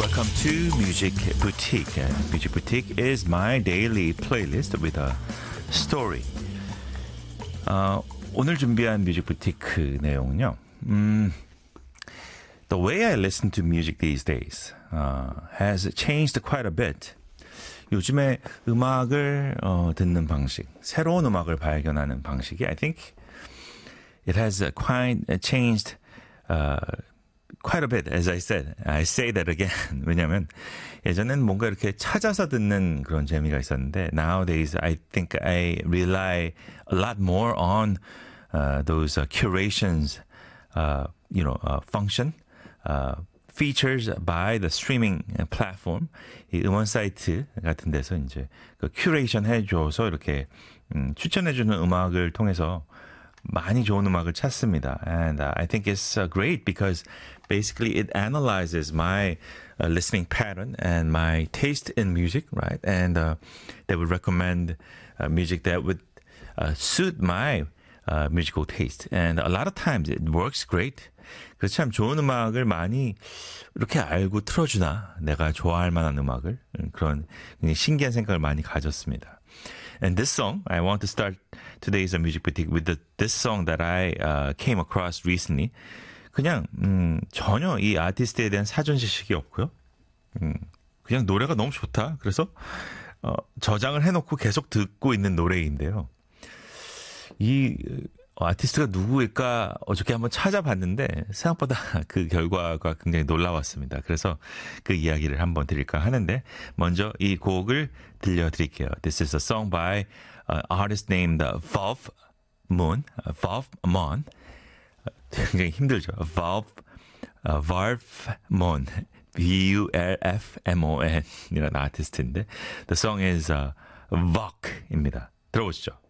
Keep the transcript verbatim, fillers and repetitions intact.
Welcome to Music Boutique. And Music Boutique is my daily playlist with a story. 어, 오늘 준비한 뮤직 부티크 내용은요. 음, The way I listen to music these days uh, has changed quite a bit. 요즘에 음악을 어, 듣는 방식, 새로운 음악을 발견하는 방식이 I think it has quite changed uh, quite a bit, as I said. I say that again. 왜냐면 예전엔 뭔가 이렇게 찾아서 듣는 그런 재미가 있었는데 nowadays I think I rely a lot more on uh, those uh, curations, uh, you know, uh, function, uh, features by the streaming platform. 이 음원 사이트 같은 데서 이제 그 큐레이션 해줘서 이렇게 음, 추천해주는 음악을 통해서 많이 좋은 음악을 찾습니다. And uh, I think it's uh, great because basically it analyzes my uh, listening pattern and my taste in music, right? And uh, they would recommend uh, music that would uh, suit my uh, musical taste. And a lot of times it works great. 그래서 참 좋은 음악을 많이 이렇게 알고 틀어주나 내가 좋아할 만한 음악을 그런 신기한 생각을 많이 가졌습니다. And this song, I want to start today's music boutique with the, this song that I uh, came across recently. 그냥 음, 전혀 이 아티스트에 대한 사전 지식이 없고요. 음, 그냥 노래가 너무 좋다. 그래서 어, 저장을 해놓고 계속 듣고 있는 노래인데요. 이 아티스트가 누구일까 어저께 한번 찾아봤는데 생각보다 그 결과가 굉장히 놀라웠습니다. 그래서 그 이야기를 한번 드릴까 하는데 먼저 이 곡을 들려드릴게요. This is a song by an artist named Valve Moon. Valve Moon. 굉장히 힘들죠. Valve, uh, Valve Moon. B U L F M O N 이라는 아티스트인데 The song is uh, Vok입니다. 들어보시죠.